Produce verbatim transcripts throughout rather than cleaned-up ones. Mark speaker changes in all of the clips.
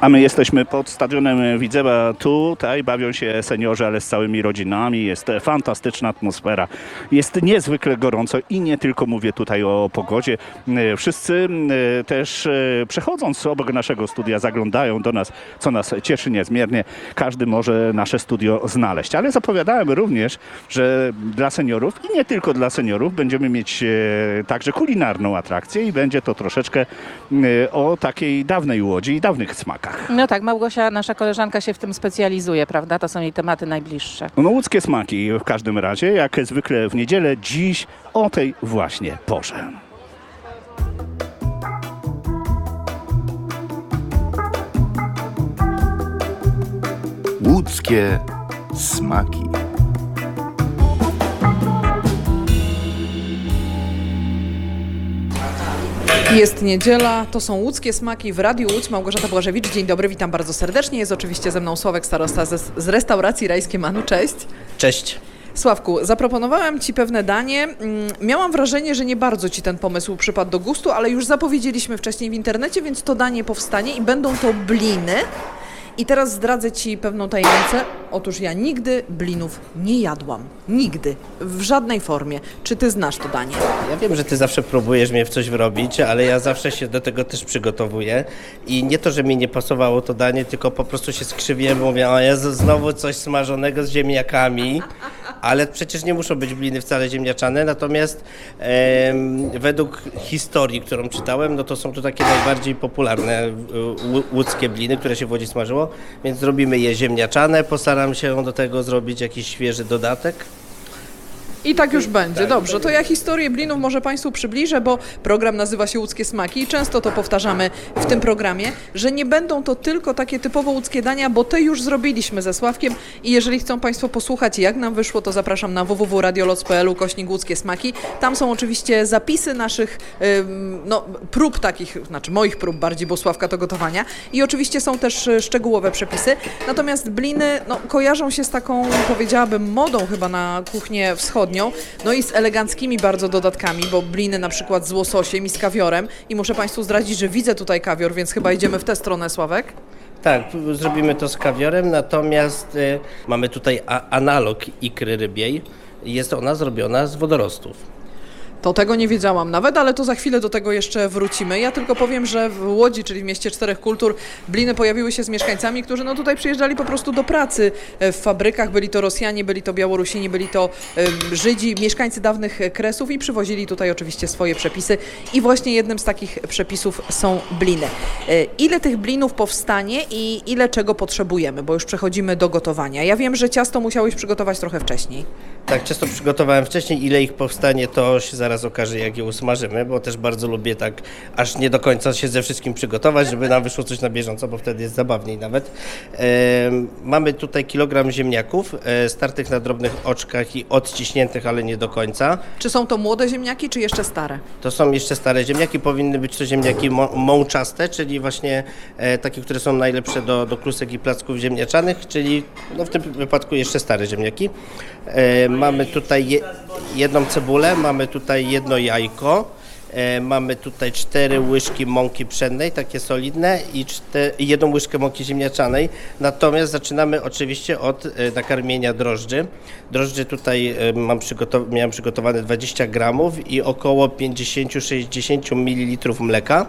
Speaker 1: A my jesteśmy pod stadionem Widzewa. Tutaj bawią się seniorzy, ale z całymi rodzinami. Jest fantastyczna atmosfera. Jest niezwykle gorąco i nie tylko mówię tutaj o pogodzie. Wszyscy też przechodząc obok naszego studia zaglądają do nas, co nas cieszy niezmiernie. Każdy może nasze studio znaleźć. Ale zapowiadałem również, że dla seniorów i nie tylko dla seniorów będziemy mieć także kulinarną atrakcję i będzie to troszeczkę o takiej dawnej Łodzi i dawnych smakach.
Speaker 2: No tak, Małgosia, nasza koleżanka się w tym specjalizuje, prawda? To są jej tematy najbliższe.
Speaker 1: No łódzkie smaki w każdym razie, jak zwykle w niedzielę, dziś o tej właśnie porze.
Speaker 3: Łódzkie smaki.
Speaker 4: Jest niedziela, to są łódzkie smaki w Radiu Łódź. Małgorzata Błażewicz, dzień dobry, witam bardzo serdecznie. Jest oczywiście ze mną Sławek Starosta z, z restauracji Rajskie Manu. Cześć.
Speaker 5: Cześć.
Speaker 4: Sławku, zaproponowałem Ci pewne danie. Miałam wrażenie, że nie bardzo Ci ten pomysł przypadł do gustu, ale już zapowiedzieliśmy wcześniej w internecie, więc to danie powstanie i będą to bliny. I teraz zdradzę Ci pewną tajemnicę. Otóż ja nigdy blinów nie jadłam. Nigdy. W żadnej formie. Czy Ty znasz to danie?
Speaker 5: Ja wiem, że Ty zawsze próbujesz mnie w coś wrobić, ale ja zawsze się do tego też przygotowuję. I nie to, że mi nie pasowało to danie, tylko po prostu się skrzywiłem, mówię, o Jezu, znowu coś smażonego z ziemniakami. Ale przecież nie muszą być bliny wcale ziemniaczane, natomiast e, według historii, którą czytałem, no to są to takie najbardziej popularne e, łódzkie bliny, które się w Łodzi smażyło, więc zrobimy je ziemniaczane, postaram się do tego zrobić jakiś świeży dodatek.
Speaker 4: I tak już będzie. Dobrze, to ja historię blinów może Państwu przybliżę, bo program nazywa się Łódzkie Smaki i często to powtarzamy w tym programie, że nie będą to tylko takie typowo łódzkie dania, bo te już zrobiliśmy ze Sławkiem i jeżeli chcą Państwo posłuchać, jak nam wyszło, to zapraszam na w w w kropka radioloc kropka p l ukośnik Łódzkie Smaki. Tam są oczywiście zapisy naszych no, prób takich, znaczy moich prób bardziej, bo Sławka to gotowania i oczywiście są też szczegółowe przepisy. Natomiast bliny no, kojarzą się z taką, powiedziałabym, modą chyba na kuchnię wschodnią. No i z eleganckimi bardzo dodatkami, bo bliny na przykład z łososiem i z kawiorem. I muszę Państwu zdradzić, że widzę tutaj kawior, więc chyba idziemy w tę stronę, Sławek.
Speaker 5: Tak, zrobimy to z kawiorem, natomiast y, mamy tutaj a, analog ikry rybiej. Jest ona zrobiona z wodorostów.
Speaker 4: To tego nie wiedziałam nawet, ale to za chwilę do tego jeszcze wrócimy. Ja tylko powiem, że w Łodzi, czyli w mieście czterech kultur, bliny pojawiły się z mieszkańcami, którzy no tutaj przyjeżdżali po prostu do pracy w fabrykach. Byli to Rosjanie, byli to Białorusini, byli to y, Żydzi, mieszkańcy dawnych Kresów i przywozili tutaj oczywiście swoje przepisy. I właśnie jednym z takich przepisów są bliny. Y, ile tych blinów powstanie i ile czego potrzebujemy, bo już przechodzimy do gotowania. Ja wiem, że ciasto musiałeś przygotować trochę wcześniej.
Speaker 5: Tak, ciasto przygotowałem wcześniej. Ile ich powstanie, to się zaraz okaże, jak je usmażymy, bo też bardzo lubię tak aż nie do końca się ze wszystkim przygotować, żeby nam wyszło coś na bieżąco, bo wtedy jest zabawniej nawet. E, mamy tutaj kilogram ziemniaków, e, startych na drobnych oczkach i odciśniętych, ale nie do końca.
Speaker 4: Czy są to młode ziemniaki, czy jeszcze stare?
Speaker 5: To są jeszcze stare ziemniaki, powinny być to ziemniaki mą- mączaste, czyli właśnie e, takie, które są najlepsze do, do klusek i placków ziemniaczanych, czyli no w tym wypadku jeszcze stare ziemniaki. E, mamy tutaj je, jedną cebulę, mamy tutaj jedno jajko, e, mamy tutaj cztery łyżki mąki pszennej, takie solidne i cztery, jedną łyżkę mąki ziemniaczanej. Natomiast zaczynamy oczywiście od e, nakarmienia drożdży. Drożdży tutaj e, mam przygotow- miałem przygotowane dwadzieścia gramów i około pięćdziesiąt do sześćdziesięciu mililitrów mleka.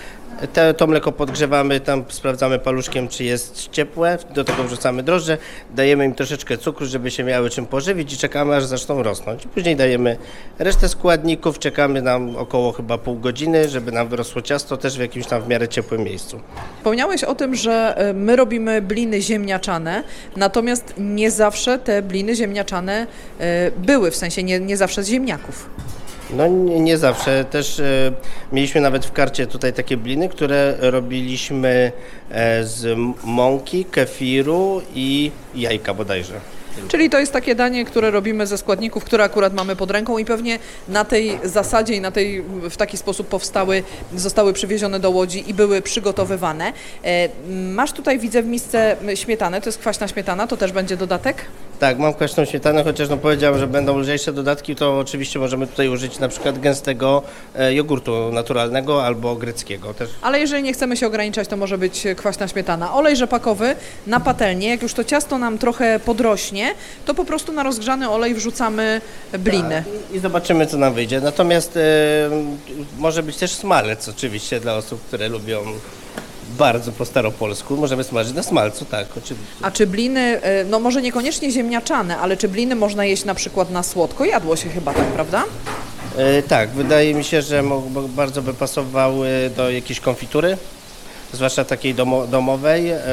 Speaker 5: Te, to mleko podgrzewamy, tam sprawdzamy paluszkiem, czy jest ciepłe, do tego wrzucamy drożdże, dajemy im troszeczkę cukru, żeby się miały czym pożywić i czekamy, aż zaczną rosnąć. Później dajemy resztę składników, czekamy nam około chyba pół godziny, żeby nam wyrosło ciasto też w jakimś tam w miarę ciepłym miejscu.
Speaker 4: Wspomniałeś o tym, że my robimy bliny ziemniaczane, natomiast nie zawsze te bliny ziemniaczane były, w sensie nie, nie zawsze z ziemniaków.
Speaker 5: No nie, nie zawsze. Też e, mieliśmy nawet w karcie tutaj takie bliny, które robiliśmy e, z mąki, kefiru i jajka bodajże.
Speaker 4: Czyli to jest takie danie, które robimy ze składników, które akurat mamy pod ręką i pewnie na tej zasadzie i na tej, w taki sposób powstały, zostały przywiezione do Łodzi i były przygotowywane. E, masz tutaj, widzę w misce śmietanę, to jest kwaśna śmietana, to też będzie dodatek?
Speaker 5: Tak, mam kwaśną śmietanę, chociaż no powiedziałem, że będą lżejsze dodatki, to oczywiście możemy tutaj użyć na przykład gęstego e, jogurtu naturalnego albo greckiego też.
Speaker 4: Ale jeżeli nie chcemy się ograniczać, to może być kwaśna śmietana. Olej rzepakowy na patelnię, jak już to ciasto nam trochę podrośnie, to po prostu na rozgrzany olej wrzucamy bliny.
Speaker 5: I, i zobaczymy, co nam wyjdzie. Natomiast e, może być też smalec oczywiście dla osób, które lubią bardzo po staropolsku. Możemy smażyć na smalcu, tak, oczywiście.
Speaker 4: A czy bliny, y, no może niekoniecznie ziemniaczane, ale czy bliny można jeść na przykład na słodko? Jadło się chyba tak, prawda?
Speaker 5: E, tak, wydaje mi się, że mo, bo bardzo by pasowały do jakiejś konfitury, zwłaszcza takiej domo, domowej, e,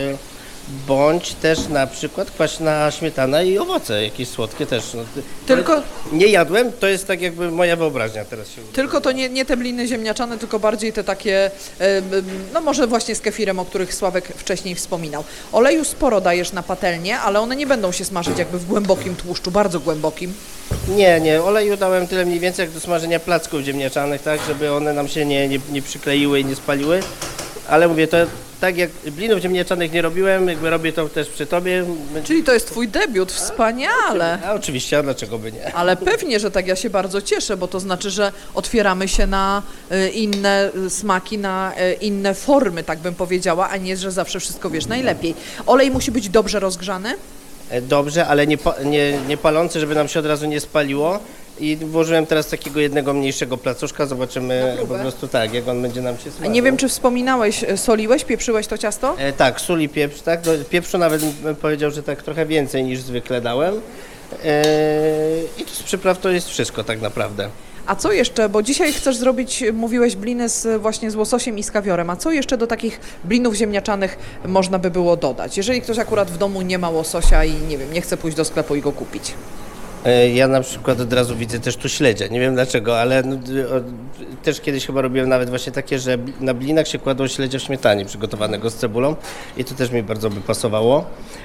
Speaker 5: bądź też na przykład kwaśna śmietana i owoce jakieś słodkie też. No,
Speaker 4: Tylko,
Speaker 5: nie jadłem, to jest tak jakby moja wyobraźnia teraz się.
Speaker 4: tylko to nie, nie te bliny ziemniaczane, tylko bardziej te takie, y, y, no może właśnie z kefirem, o których Sławek wcześniej wspominał. Oleju sporo dajesz na patelnię, ale one nie będą się smażyć jakby w głębokim tłuszczu, bardzo głębokim.
Speaker 5: Nie, nie, oleju dałem tyle mniej więcej jak do smażenia placków ziemniaczanych, tak, żeby one nam się nie, nie, nie przykleiły i nie spaliły. Ale mówię, to tak jak blinów ziemniaczanych nie robiłem, jakby robię to też przy tobie.
Speaker 4: Czyli to jest twój debiut, wspaniale.
Speaker 5: A oczywiście, a dlaczego by nie?
Speaker 4: Ale pewnie, że tak, ja się bardzo cieszę, bo to znaczy, że otwieramy się na y, inne y, smaki, na y, inne formy, tak bym powiedziała, a nie, że zawsze wszystko wiesz najlepiej. Olej musi być dobrze rozgrzany.
Speaker 5: E, Dobrze, ale nie, pa- nie, nie palący, żeby nam się od razu nie spaliło. I włożyłem teraz takiego jednego mniejszego placuszka, zobaczymy po prostu tak, jak on będzie nam się
Speaker 4: A
Speaker 5: smażył.
Speaker 4: nie wiem, czy wspominałeś, y, soliłeś, pieprzyłeś to ciasto?
Speaker 5: E, tak, sól i pieprz, tak? Do pieprzu nawet bym powiedział, że tak trochę więcej niż zwykle dałem. E, I to z przypraw to jest wszystko tak naprawdę.
Speaker 4: A co jeszcze, bo dzisiaj chcesz zrobić, mówiłeś, bliny z, właśnie z łososiem i z kawiorem, a co jeszcze do takich blinów ziemniaczanych można by było dodać? Jeżeli ktoś akurat w domu nie ma łososia i nie wiem, nie chce pójść do sklepu i go kupić.
Speaker 5: E, Ja na przykład od razu widzę też tu śledzia, nie wiem dlaczego, ale no, d- o, też kiedyś chyba robiłem nawet właśnie takie, że bl- na blinach się kładło śledzia w śmietanie przygotowanego z cebulą i to też mi bardzo by pasowało.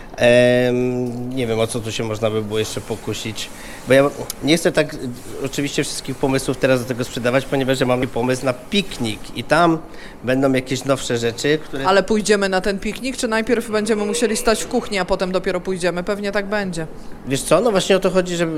Speaker 5: Em, nie wiem, o co tu się można by było jeszcze pokusić, bo ja nie chcę tak y, oczywiście wszystkich pomysłów teraz do tego sprzedawać, ponieważ ja mam pomysł na piknik i tam będą jakieś nowsze rzeczy, które...
Speaker 4: Ale pójdziemy na ten piknik, czy najpierw będziemy musieli stać w kuchni, a potem dopiero pójdziemy? Pewnie tak będzie.
Speaker 5: Wiesz co, no właśnie o to chodzi, że y,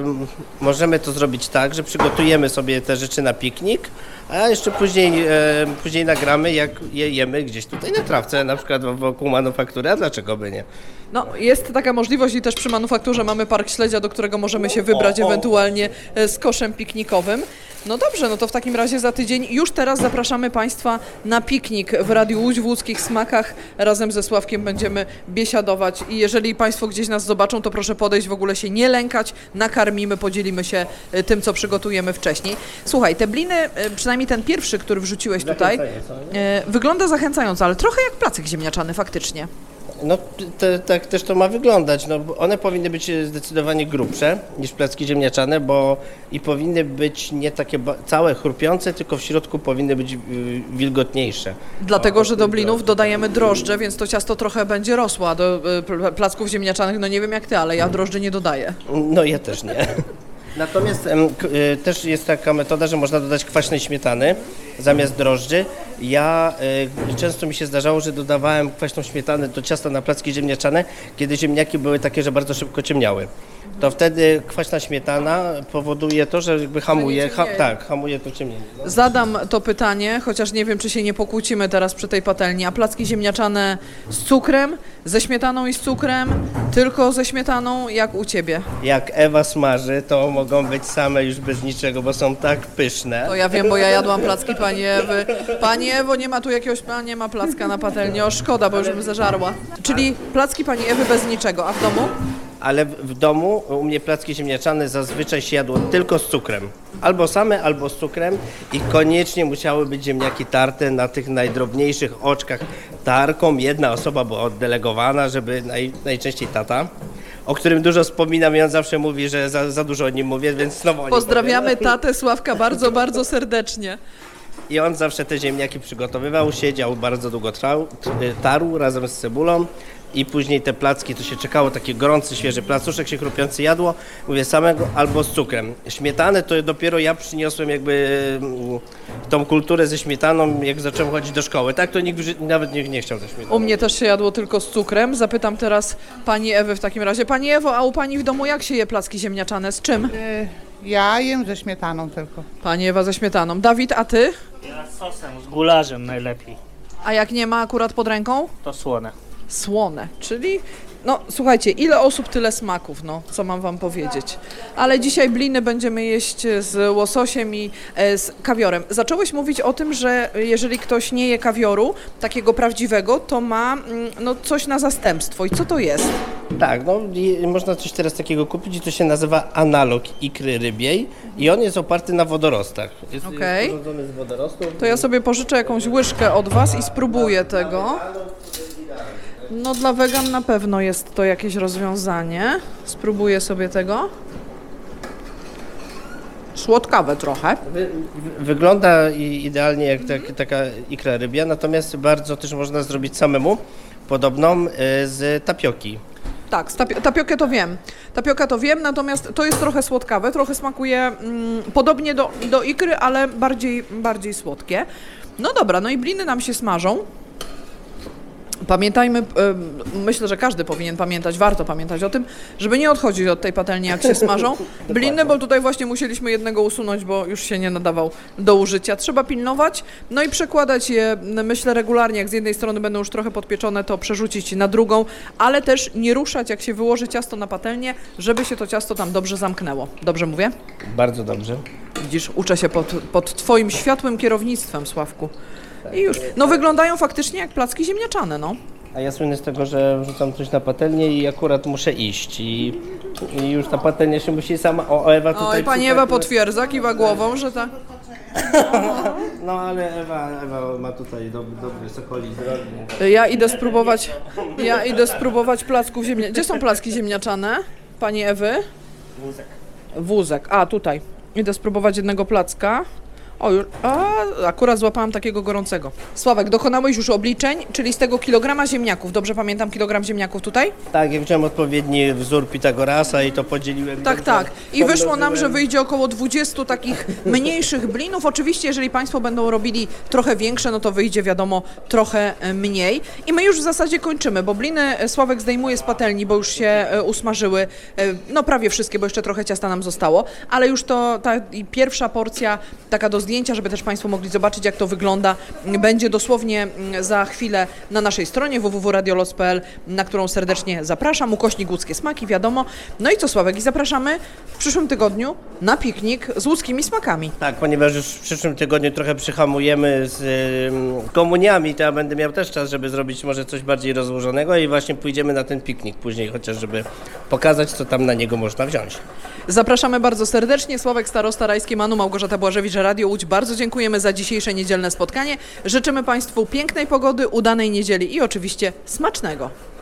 Speaker 5: możemy to zrobić tak, że przygotujemy sobie te rzeczy na piknik, a jeszcze później, e, później nagramy, jak je jemy gdzieś tutaj na trawce, na przykład wokół manufaktury, a dlaczego by nie?
Speaker 4: No, jest taka możliwość i też przy manufakturze mamy park śledzia, do którego możemy się wybrać ewentualnie e, z koszem piknikowym. No dobrze, no to w takim razie za tydzień już teraz zapraszamy Państwa na piknik w Radiu Łódź w Łódzkich Smakach. Razem ze Sławkiem będziemy biesiadować i jeżeli Państwo gdzieś nas zobaczą, to proszę podejść, w ogóle się nie lękać, nakarmimy, podzielimy się e, tym, co przygotujemy wcześniej. Słuchaj, te bliny, e, przynajmniej ten pierwszy, który wrzuciłeś tutaj, e, wygląda zachęcająco, ale trochę jak placek ziemniaczany faktycznie.
Speaker 5: No te, tak też to ma wyglądać. No, bo one powinny być zdecydowanie grubsze niż placki ziemniaczane, bo i powinny być nie takie ba- całe chrupiące, tylko w środku powinny być y, wilgotniejsze.
Speaker 4: Dlatego, że do blinów dodajemy drożdże, więc to ciasto trochę będzie rosło, a do y, pl- placków ziemniaczanych, no nie wiem jak ty, ale ja drożdży nie dodaję.
Speaker 5: No ja też nie. Natomiast em, k- y, też jest taka metoda, że można dodać kwaśnej śmietany zamiast drożdży. Ja y, często mi się zdarzało, że dodawałem kwaśną śmietanę do ciasta na placki ziemniaczane, kiedy ziemniaki były takie, że bardzo szybko ciemniały. To wtedy kwaśna śmietana powoduje to, że jakby hamuje, ha, tak, hamuje to ciemnienie. No.
Speaker 4: Zadam to pytanie, chociaż nie wiem, czy się nie pokłócimy teraz przy tej patelni, a placki ziemniaczane z cukrem, ze śmietaną i z cukrem, tylko ze śmietaną, jak u Ciebie?
Speaker 5: Jak Ewa smaży, to mogą być same już bez niczego, bo są tak pyszne.
Speaker 4: To ja wiem, bo ja jadłam placki Pani Ewy. Pani Ewo, nie ma tu jakiegoś, a nie ma placka na patelni, o szkoda, bo już bym zażarła. Czyli placki Pani Ewy bez niczego, a w domu?
Speaker 5: Ale w, w domu u mnie placki ziemniaczane zazwyczaj się jadło tylko z cukrem. Albo same, albo z cukrem i koniecznie musiały być ziemniaki tarte na tych najdrobniejszych oczkach tarką. Jedna osoba była oddelegowana, żeby naj, najczęściej tata, o którym dużo wspominam i on zawsze mówi, że za, za dużo o nim mówię, więc znowu o nim
Speaker 4: Pozdrawiamy
Speaker 5: powiem.
Speaker 4: tatę Sławka bardzo, bardzo serdecznie.
Speaker 5: I on zawsze te ziemniaki przygotowywał, siedział, bardzo długo trwał, t- tarł razem z cebulą, i później te placki, to się czekało, taki gorący, świeży placuszek się chrupiący jadło, mówię samego albo z cukrem. Śmietanę to dopiero ja przyniosłem jakby mm, tą kulturę ze śmietaną, jak zacząłem chodzić do szkoły. Tak to nikt w ży- nawet nie, nie chciał ze śmietaną.
Speaker 4: U mnie też się jadło tylko z cukrem. Zapytam teraz pani Ewy w takim razie. Pani Ewo, a u pani w domu jak się je placki ziemniaczane? Z czym?
Speaker 6: Y, Ja jem ze śmietaną tylko.
Speaker 4: Pani Ewa ze śmietaną. Dawid, a ty?
Speaker 7: Ja z sosem, z gularzem najlepiej.
Speaker 4: A jak nie ma akurat pod ręką?
Speaker 7: To słone.
Speaker 4: Słone, czyli no słuchajcie, ile osób, tyle smaków, no co mam wam powiedzieć. Ale dzisiaj bliny będziemy jeść z łososiem i e, z kawiorem. Zacząłeś mówić o tym, że jeżeli ktoś nie je kawioru, takiego prawdziwego, to ma mm, no, coś na zastępstwo. I co to jest?
Speaker 5: Tak, no i można coś teraz takiego kupić i to się nazywa analog ikry rybiej i on jest oparty na wodorostach. Jest,
Speaker 4: Okej.
Speaker 5: jest zrodzony z wodorostów.
Speaker 4: To ja sobie pożyczę jakąś łyżkę od was i spróbuję tego. No dla wegan na pewno jest to jakieś rozwiązanie. Spróbuję sobie tego. Słodkawe trochę.
Speaker 5: Wy, wy, wygląda i- idealnie jak tak, taka ikra rybia, natomiast bardzo też można zrobić samemu, podobną y, z tapioki.
Speaker 4: Tak, z tapi- tapiokę to wiem. Tapioka to wiem, natomiast to jest trochę słodkawe, trochę smakuje mm, podobnie do, do ikry, ale bardziej, bardziej słodkie. No dobra, no i bliny nam się smażą. Pamiętajmy, y, myślę, że każdy powinien pamiętać, warto pamiętać o tym, żeby nie odchodzić od tej patelni, jak się smażą bliny, bo tutaj właśnie musieliśmy jednego usunąć, bo już się nie nadawał do użycia. Trzeba pilnować, no i przekładać je, myślę, regularnie. Jak z jednej strony będą już trochę podpieczone, to przerzucić na drugą, ale też nie ruszać, jak się wyłoży ciasto na patelnię, żeby się to ciasto tam dobrze zamknęło. Dobrze mówię?
Speaker 5: Bardzo dobrze.
Speaker 4: Widzisz, uczę się pod, pod twoim światłym kierownictwem, Sławku. I już. No wyglądają faktycznie jak placki ziemniaczane, no.
Speaker 5: A ja słynę z tego, że wrzucam coś na patelnię i akurat muszę iść i, i już ta patelnia się musi sama... O, Ewa tutaj...
Speaker 4: Oj, pani Ewa potwierdza, kiwa głową, że tak.
Speaker 5: No ale Ewa, Ewa ma tutaj dobry, dobry sokolik drogi.
Speaker 4: Ja idę spróbować, ja idę spróbować placków ziemniaczanych. Gdzie są placki ziemniaczane, pani Ewy?
Speaker 5: Wózek.
Speaker 4: Wózek, a tutaj. Idę spróbować jednego placka. O, już, a, akurat złapałam takiego gorącego. Sławek, dokonałeś już obliczeń, czyli z tego kilograma ziemniaków. Dobrze pamiętam kilogram ziemniaków tutaj?
Speaker 5: Tak, ja wziąłem odpowiedni wzór Pitagorasa i to podzieliłem.
Speaker 4: Tak,
Speaker 5: dobrze,
Speaker 4: tak. I wyszło nam, że
Speaker 5: pomnożyłem.
Speaker 4: wyjdzie około dwudziestu takich mniejszych blinów. Oczywiście, jeżeli Państwo będą robili trochę większe, no to wyjdzie, wiadomo, trochę e, mniej. I my już w zasadzie kończymy, bo bliny e, Sławek zdejmuje z patelni, bo już się e, usmażyły, e, no prawie wszystkie, bo jeszcze trochę ciasta nam zostało, ale już to ta i pierwsza porcja taka do zdjęcia, żeby też Państwo mogli zobaczyć, jak to wygląda, będzie dosłownie mm, za chwilę na naszej stronie w w w kropka radiolot kropka p l, na którą serdecznie zapraszam. Ukośnik Łódzkie Smaki, wiadomo. No i co, Sławek? I zapraszamy w przyszłym tygodniu na piknik z łódzkimi smakami.
Speaker 5: Tak, ponieważ już w przyszłym tygodniu trochę przyhamujemy z y, komuniami, to ja będę miał też czas, żeby zrobić może coś bardziej rozłożonego i właśnie pójdziemy na ten piknik później, chociaż żeby pokazać, co tam na niego można wziąć.
Speaker 4: Zapraszamy bardzo serdecznie. Sławek Starosta Rajskie Manu, Małgorzata Błażewicz, Radio Łódź. Bardzo dziękujemy za dzisiejsze niedzielne spotkanie. Życzymy Państwu pięknej pogody, udanej niedzieli i oczywiście smacznego.